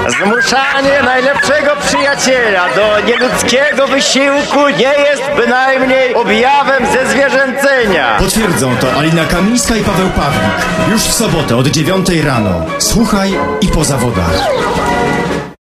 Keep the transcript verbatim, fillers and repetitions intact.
Zmuszanie najlepszego przyjaciela do nieludzkiego wysiłku nie jest bynajmniej objawem zezwierzęcenia. Potwierdzą to Alina Kamińska i Paweł Pawlik. Już w sobotę od dziewiątej rano. Słuchaj i po zawodach.